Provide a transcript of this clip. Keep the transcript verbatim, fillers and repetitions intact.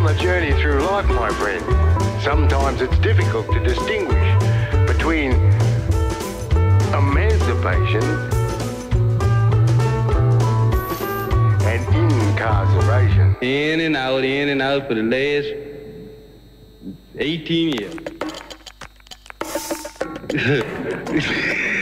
the journey through life, my friend, sometimes it's difficult to distinguish between emancipation and incarceration. In and out, in and out for the last eighteen years.